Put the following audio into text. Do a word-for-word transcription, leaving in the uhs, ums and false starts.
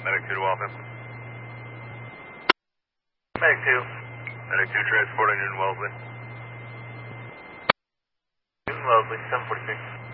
Medic two to Waltham. Medic two. Medic two transporting Newton Wellesley. Newton Wellesley, seven forty-six.